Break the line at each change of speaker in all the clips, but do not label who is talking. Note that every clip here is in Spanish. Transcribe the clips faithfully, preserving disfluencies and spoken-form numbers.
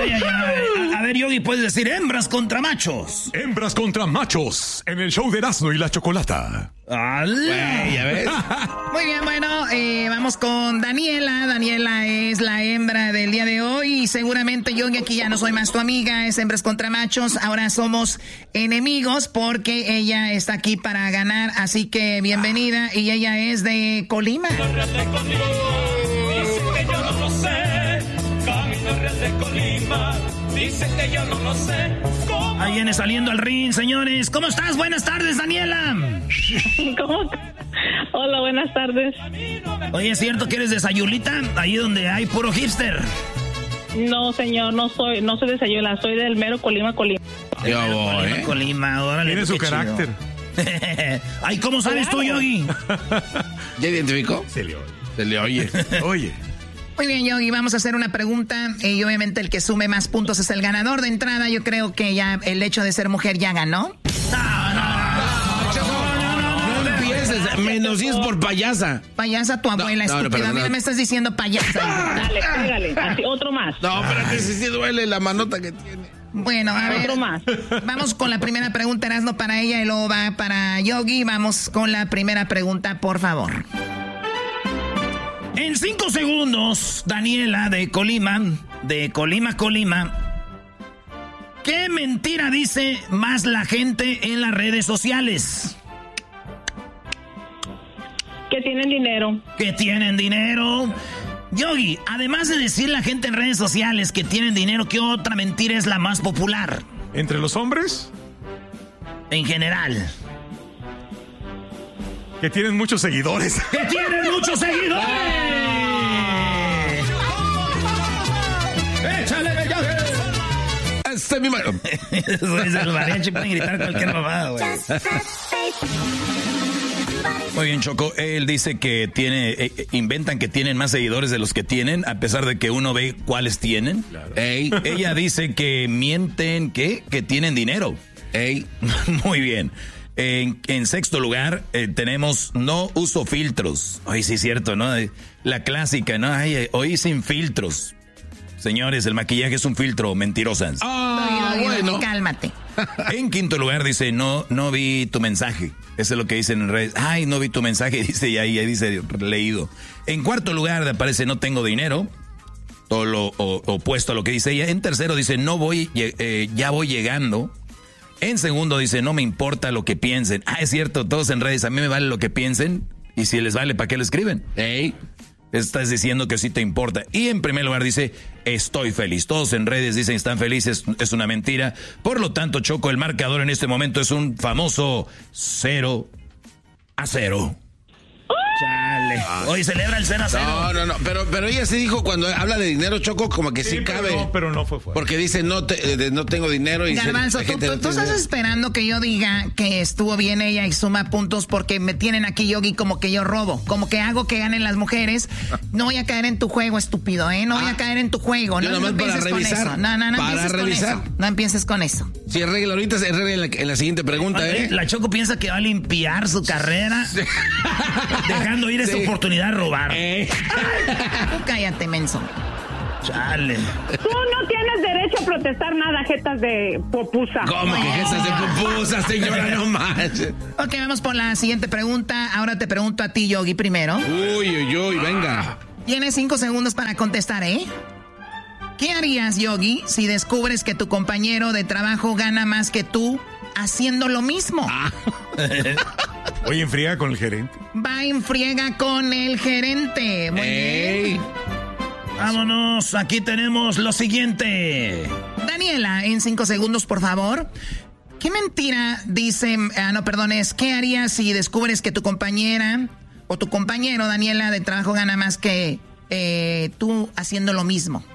ay, ay, ay. A, a ver, Yogi, puedes decir hembras contra machos.
Hembras contra machos en el show de Erasmo y la Chocolata.
Wey, ¿ya ves? Muy bien, bueno, eh, vamos con Daniela. Daniela es la hembra del día de hoy y seguramente Yogi, aquí ya no soy más tu amiga, es hembras contra machos. Ahora somos enemigos porque ella está aquí para ganar, así que bienvenida. Y ella es de Colima. Ahí viene saliendo al ring, señores. ¿Cómo estás? Buenas tardes, Daniela.
¿Cómo? Hola, buenas tardes.
Oye, ¿es cierto que eres de Sayulita? Ahí donde hay puro hipster.
No, señor, no soy, no soy de Sayula, soy del mero Colima, Colima.
Yo voy, Colima, ¿eh? Colima, órale.
Tiene su carácter.
Ay, ¿cómo sabes tú, Yogi?
¿Ya identificó?
Se le oye.
Se le oye.
Oye.
Muy bien, Yogi, vamos a hacer una pregunta y obviamente el que sume más puntos es el ganador. De entrada, yo creo que ya el hecho de ser mujer ya ganó.
No, no, no, no, no empieces, menos si es por payasa.
Payasa tu abuela,
no, no,
estúpida.
no,
A mí no me estás diciendo payasa.
Dale, pégale, así, otro más.
No, espérate, si sí duele la manota que tiene.
Bueno, a ver,
otro más.
Vamos con la primera pregunta, Erasmo, para ella y luego va para Yogi. Vamos con la primera pregunta, por favor. En cinco segundos, Daniela de Colima, de Colima, Colima, ¿qué mentira dice más la gente en las redes sociales?
Que tienen dinero.
Que tienen dinero. Yogi, además de decir la gente en redes sociales que tienen dinero, ¿qué otra mentira es la más popular?
¿Entre los hombres?
En general.
Que tienen muchos seguidores.
¡Que tienen muchos seguidores! ¡Échale, Yogi!
Este es mi mano.
El mariachi puede gritar cualquier mamada, güey. Muy bien, Choco. Él dice que tiene, eh, inventan que tienen más seguidores de los que tienen, a pesar de que uno ve cuáles tienen.
Claro. Ey.
Ella dice que mienten, ¿qué? Que tienen dinero.
Ey.
Muy bien. En, en sexto lugar, eh, tenemos no uso filtros. Hoy sí es cierto, ¿no? La clásica, ¿no? Ay, hoy sin filtros. Señores, el maquillaje es un filtro, mentirosas.
Ah,
Oye,
bueno.
Cálmate. En quinto lugar dice, no, no vi tu mensaje. Eso es lo que dicen en redes. Ay, no vi tu mensaje, dice, y ahí, ahí dice leído. En cuarto lugar aparece, no tengo dinero. Todo lo o, opuesto a lo que dice ella. En tercero dice, no voy, eh, ya voy llegando. En segundo dice, no me importa lo que piensen. Ah, es cierto, todos en redes, a mí me vale lo que piensen. Y si les vale, ¿para qué lo escriben?
Ey.
Estás diciendo que sí te importa. Y en primer lugar dice, estoy feliz. Todos en redes dicen están felices, es una mentira. Por lo tanto, Choco, el marcador en este momento es un famoso cero a cero. Chale. Hoy celebra el cero a cero.
No, no, no, pero, pero ella sí dijo cuando habla de dinero, Choco, como que sí, sí
pero
cabe.
No, pero no fue fuerte.
Porque dice, no, te, de, no tengo dinero. Y
Garbanzo,
se,
tú, tú, tú estás esperando que yo diga que estuvo bien ella y suma puntos porque me tienen aquí, Yogi, como que yo robo, como que hago que ganen las mujeres. No voy a caer en tu juego, estúpido, ¿eh? No voy a caer en tu juego.
Yo
no, no empieces con eso. No, no, no empieces con eso. No empieces con eso.
Si es regla ahorita, es regla en la, en la siguiente pregunta, ¿eh?
La Choco piensa que va a limpiar su carrera dejando ir esa
Sí.
oportunidad de robar.
Eh.
Tú cállate, menso. Chale.
Tú no tienes derecho a protestar nada, jetas de popusa.
¿Cómo que jetas de pupusa, señora? No manches.
Ok, vamos por la siguiente pregunta. Ahora te pregunto a ti, Yogi, primero.
Uy, uy, uy, venga.
Tienes cinco segundos para contestar, ¿eh? ¿Qué harías, Yogi, si descubres que tu compañero de trabajo gana más que tú haciendo lo mismo?
Ah.
Oye, en friega con el gerente.
Va en friega con el gerente. Muy
Ey.
bien. Vámonos, aquí tenemos lo siguiente. Daniela, en cinco segundos, por favor. ¿Qué mentira dice, ah, no, perdón, es, ¿qué harías si descubres que tu compañera o tu compañero, Daniela, de trabajo gana más que eh, tú haciendo lo mismo?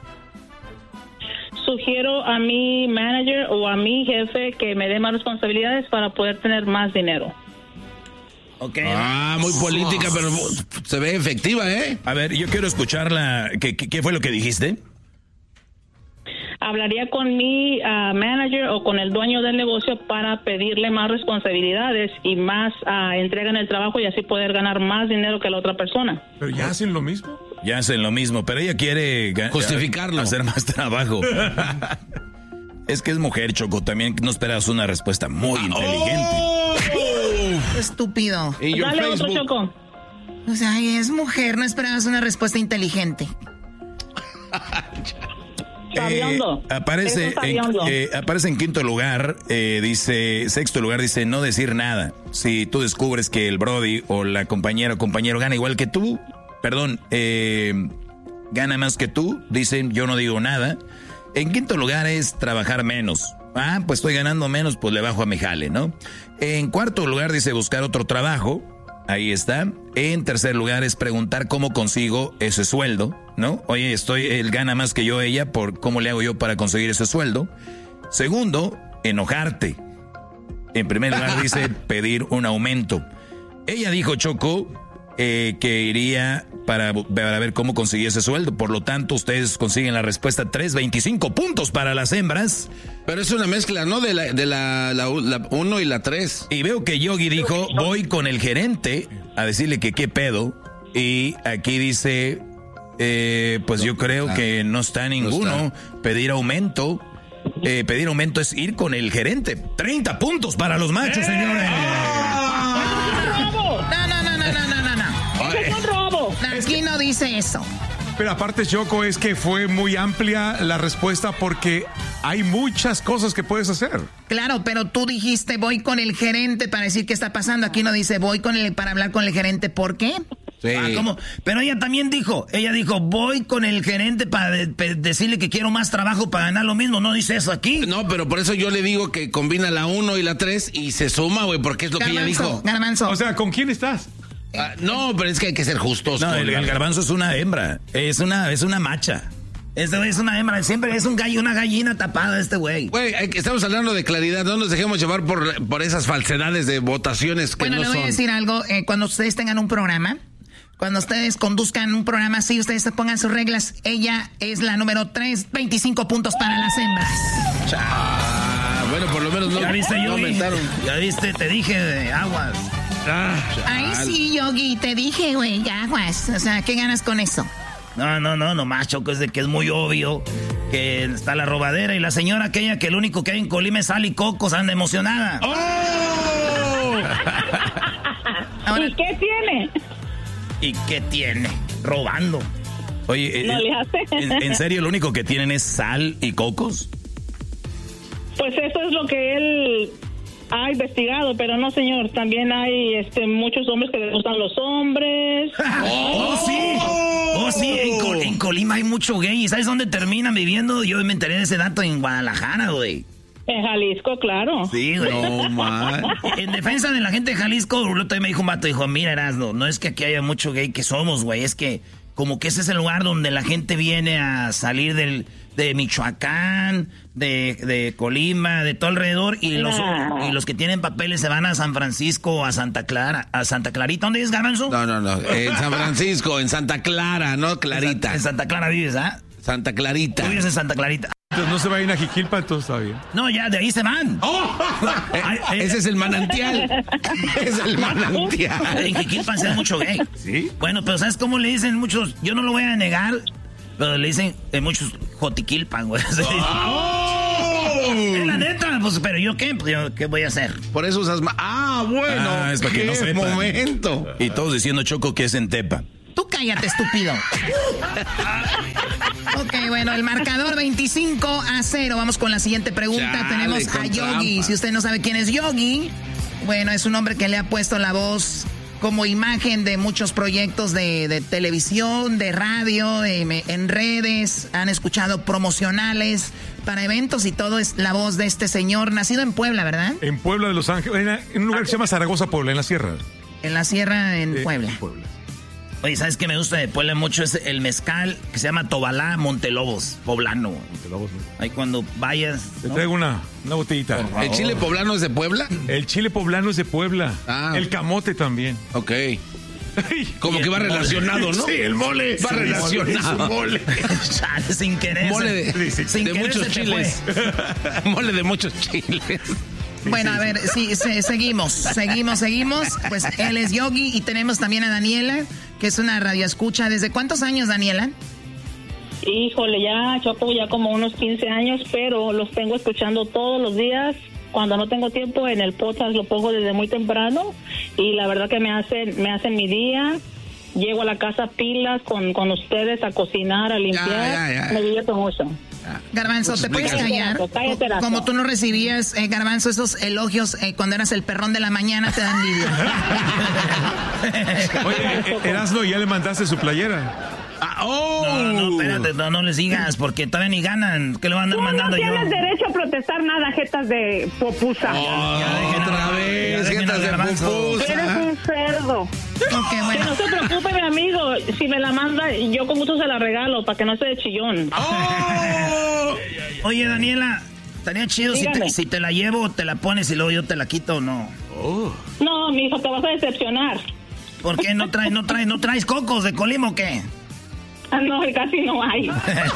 Sugiero a mi manager o a mi jefe que me dé más responsabilidades para poder tener más dinero.
Okay.
Ah, muy política, pero se ve efectiva, ¿eh?
A ver, yo quiero escucharla. ¿Qué, qué, qué fue lo que dijiste?
Uh, hablaría con mi uh, manager o con el dueño del negocio para pedirle más responsabilidades y más uh, entrega en el trabajo y así poder ganar más dinero que la otra persona.
Pero ya hacen lo mismo.
Ya hacen lo mismo, pero ella quiere
justificarlo,
hacer más trabajo. Es que es mujer, Choco, también no esperas una respuesta muy inteligente.
Oh. Estúpido.
Dale otro, Choco.
O sea, es mujer, no esperabas una respuesta inteligente.
Eh, aparece, en, eh, aparece en quinto lugar, eh, dice, sexto lugar, dice no decir nada. Si tú descubres que el Brody o la compañera o compañero gana igual que tú, perdón, eh, gana más que tú, dicen yo no digo nada. En quinto lugar es trabajar menos. Ah, pues estoy ganando menos, pues le bajo a mi jale, ¿no? En cuarto lugar dice buscar otro trabajo. Ahí está. En tercer lugar es preguntar cómo consigo ese sueldo, ¿no? Oye, estoy, él gana más que yo, ella, por cómo le hago yo para conseguir ese sueldo. Segundo, enojarte. En primer lugar dice pedir un aumento. Ella dijo, Choco, eh, que iría para, para ver cómo conseguir ese sueldo. Por lo tanto, ustedes consiguen la respuesta tres, veinticinco puntos para las hembras.
Pero es una mezcla, ¿no? De la de la, la, la uno y la tres.
Y veo que Yogi dijo, voy con el gerente a decirle que qué pedo. Y aquí dice, eh, pues yo creo que no está ninguno. No está. Pedir aumento. Eh, pedir aumento es ir con el gerente. treinta puntos para los machos, señores.
No, no, no, no, no, no, no.
Es un robo.
Aquí no dice eso.
Pero aparte, Choco, es que fue muy amplia la respuesta porque hay muchas cosas que puedes hacer.
Claro, pero tú dijiste voy con el gerente para decir qué está pasando. Aquí no dice voy con el para hablar con el gerente. ¿Por qué?
Sí. Ah, ¿cómo? Pero ella también dijo, ella dijo, voy con el gerente para de, de, decirle que quiero más trabajo para ganar lo mismo. No dice eso aquí.
No, pero por eso yo le digo que combina la uno y la tres y se suma, güey, porque es lo
Garbanzo,
que ella dijo.
Garbanzo.
O sea, ¿con quién estás?
Ah, no, pero es que hay que ser justos.
No, el, el garbanzo es una hembra, es una, es una macha. Este güey es una hembra, siempre es un gallo, una gallina tapada este güey.
Güey, estamos hablando de claridad, no nos dejemos llevar por, por esas falsedades de votaciones que
bueno,
no son.
Bueno, le voy a decir algo, eh, cuando ustedes tengan un programa, cuando ustedes conduzcan un programa así, ustedes se pongan sus reglas, ella es la número tres, veinticinco puntos para las hembras.
Ah, bueno, por lo menos no,
¿Ya viste,
no aumentaron.
Ya viste, te dije de aguas.
Ah, Ay, sí, Yogi, te dije, güey, aguas. O sea, ¿qué ganas con eso?
No, no, no, nomás, Choco, es de que es muy obvio que está la robadera y la señora aquella que el único que hay en Colima es sal y cocos, anda emocionada.
¡Oh! Ahora, ¿y qué tiene?
¿Y qué tiene? Robando. Oye,
no le hace.
¿en, ¿en serio lo único que tienen es sal y cocos?
Pues eso es lo que él ha investigado, pero no, señor, también hay este muchos hombres que les gustan los hombres.
¡Oh, oh sí! ¡Oh, sí! En, Col en Colima hay mucho gay. ¿Y sabes dónde terminan viviendo? Yo me enteré de ese dato en Guadalajara, güey.
En Jalisco, claro.
Sí, güey.
No, man.
En defensa de la gente de Jalisco, el otro día me dijo un vato, dijo, mira, Erasno, no es que aquí haya mucho gay que somos, güey, es que como que ese es el lugar donde la gente viene a salir del, de Michoacán, de, de Colima, de todo alrededor, y los, no. y los que tienen papeles se van a San Francisco, a Santa Clara, a Santa Clarita. ¿Dónde es, Garbanzo?
No, no, no, en San Francisco, en Santa Clara, no Clarita.
En Santa Clara vives, ¿ah?
Santa Clarita.
Tú vives en Santa Clarita.
Entonces no se vayan a Jiquilpan, todo está bien.
No, ya, de ahí se van.
Oh, eh, ese es el manantial. Es el manantial.
En Jiquilpan se da mucho gay.
¿Sí?
Bueno, pero ¿sabes cómo le dicen muchos? Yo no lo voy a negar, pero le dicen en muchos Jotiquilpan, güey. Oh. Es la neta, pues, pero ¿yo qué? Pues, ¿yo qué voy a hacer?
Por eso usas más. Ah, bueno.
Ah, es para que no sepan.
Momento.
Y todos diciendo, Choco, que es en Tepa.
Tú cállate, estúpido. Ok, bueno, el marcador veinticinco a cero. Vamos con la siguiente pregunta. Chale, tenemos a Yogi. Trampa. Si usted no sabe quién es Yogi, bueno, es un hombre que le ha puesto la voz como imagen de muchos proyectos de, de televisión, de radio, de, en redes. Han escuchado promocionales para eventos y todo es la voz de este señor, nacido en Puebla, ¿verdad?
En Puebla de Los Ángeles, en un lugar que se llama Zaragoza, Puebla, en la sierra.
En la sierra, en eh, Puebla. En Puebla.
Oye, ¿sabes qué me gusta de Puebla mucho? Es el mezcal que se llama Tobalá Montelobos, poblano. Montelobos. Ahí cuando vayas...
Te ¿no? traigo una, una botellita.
¿El chile poblano es de Puebla?
El chile poblano es de Puebla. Ah. El camote también.
Ok. Como que va relacionado, ¿no?
Sí, el mole.
Va relacionado.
El mole.
Chale, sin querer.
Mole de,
sí, sí. Sin
de
querer
muchos chiles. Mole de muchos chiles.
Bueno, a ver, sí, se, seguimos, seguimos, seguimos. Pues él es Yogi y tenemos también a Daniela, que es una radioescucha. ¿Desde cuántos años, Daniela?
Híjole, ya, Choco, ya como unos quince años, pero los tengo escuchando todos los días. Cuando no tengo tiempo, en el podcast lo pongo desde muy temprano y la verdad que me hacen, me hacen mi día. Llego a la casa pilas con, con ustedes a cocinar, a limpiar. Ya, ya, ya. Me divierto mucho.
Garbanzo, ¿te puedes callar?
Cállate,
Como tú no recibías, eh, Garbanzo, esos elogios eh, cuando eras el perrón de la mañana, te dan envidia.
Oye, Erasmo, ¿ya le mandaste su playera?
Ah, oh. No, no, espérate, no, no les digas, porque todavía ni ganan. ¿Qué le van a andar mandando yo?
No tienes derecho a protestar nada, jetas de popusa.
Oh, ya otra a, vez, jetas de popusa.
Eres un cerdo.
Okay, bueno.
Que no se preocupe, mi amigo. Si me la manda, yo con gusto se la regalo para que no esté de chillón.
Oh. Oye, Daniela, estaría chido si te, si te la llevo, te la pones y luego yo te la quito o no.
Oh. No, mi hijo, te vas a decepcionar.
¿Por qué no traes, no traes, no traes cocos de Colima o qué?
Ah, no, casi no hay.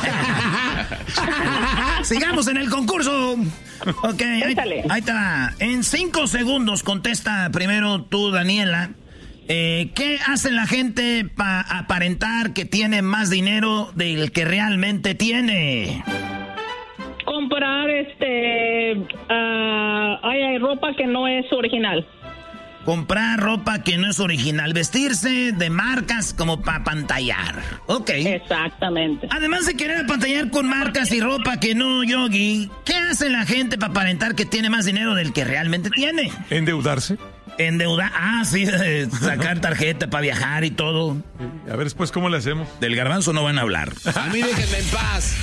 Sigamos en el concurso. Ok, ahí, ahí está. En cinco segundos contesta primero tú, Daniela. Eh, ¿Qué hace la gente para aparentar que tiene más dinero del que realmente tiene?
Comprar, este, uh, hay, hay ropa que no es original.
Comprar ropa que no es original. Vestirse de marcas como para apantallar. Ok.
Exactamente.
Además de querer apantallar con marcas y ropa que no, Yogi, ¿qué hace la gente para aparentar que tiene más dinero del que realmente tiene?
¿Endeudarse?
Endeudar. Ah, sí, sacar tarjeta para viajar y todo.
A ver después cómo le hacemos.
Del Garbanzo no van a hablar.
A mí déjenme en paz.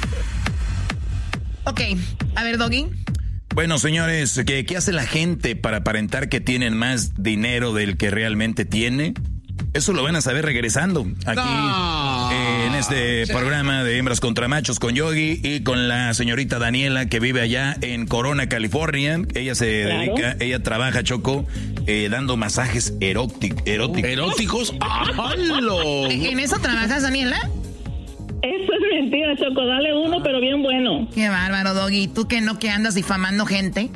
Ok. A ver, Doggy.
Bueno, señores, ¿qué, ¿qué hace la gente para aparentar que tienen más dinero del que realmente tiene? Eso lo van a saber regresando aquí no. eh, en este sí. programa de Hembras contra Machos con Yogi y con la señorita Daniela que vive allá en Corona, California. Ella se claro. dedica, ella trabaja, Choco, eh, dando masajes eróticos.
¿Eróticos?
¿En eso trabajas, Daniela?
Eso es mentira, Choco, dale uno, pero bien bueno.
Qué bárbaro, Doggy. ¿Tú que no que andas difamando gente?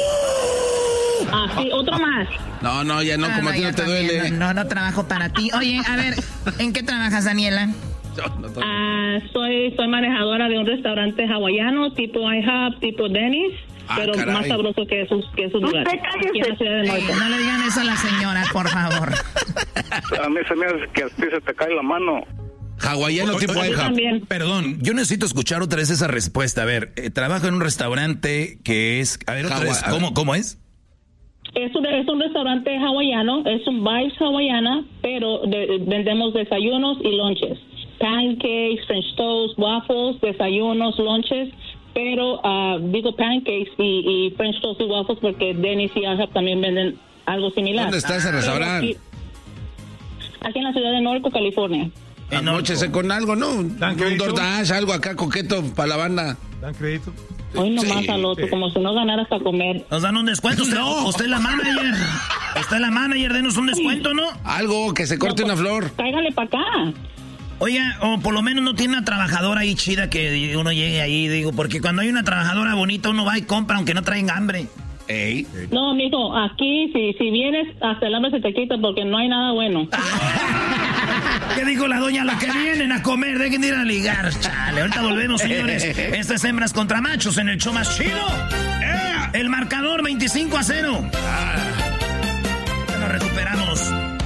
Ah, sí, otro más.
No, no, ya no, ah, como no, a ti no te también, duele.
No, no, no trabajo para ti. Oye, a ver, ¿en qué trabajas, Daniela?
No, no ah, soy, soy manejadora de un restaurante hawaiano, tipo IHOP, tipo Denny's. Ah, pero caray. Más sabroso que esos, que esos lugares. Aquí en la ciudad de
Ey, no le digan eso a la señora, por favor.
A mí se me hace que a ti se te cae la mano.
Hawaiano tipo IHOP.
Perdón, yo necesito escuchar otra vez esa respuesta. A ver, eh, trabajo en un restaurante que es... A ver, otra Hawa- vez, ¿cómo, ¿cómo es?
Es un, es un restaurante hawaiano, es un Vibes hawaiana, pero de, vendemos desayunos y lunches. Pancakes, French toast, waffles, desayunos, lunches, pero uh, digo pancakes y, y French toast y waffles porque Denny's y IHOP también venden algo similar.
¿Dónde está ese restaurante?
Aquí, aquí en la ciudad de Norco, California.
Anóchese con algo, ¿no? Un DoorDash, algo acá coqueto para la banda.
¿Dan crédito?
Hoy nomás sí, al otro, sí. Como si no ganaras para comer.
Nos dan un descuento. Usted, no. Usted es la manager. Usted es la manager, denos un descuento, ¿no?
Algo, que se corte no, pues, una flor.
Cáigale para acá.
Oiga, o por lo menos no tiene una trabajadora ahí chida que uno llegue ahí, digo, porque cuando hay una trabajadora bonita uno va y compra aunque no traigan hambre.
Ey.
No, mijo, aquí si, si vienes hasta el hambre se te quita porque no hay nada bueno.
¿Qué dijo la doña? Los que vienen a comer, dejen de ir a ligar. Chale, ahorita volvemos, señores. Estas es Hembras contra Machos en el show más chido. El marcador veinticinco a cero. Nos recuperamos.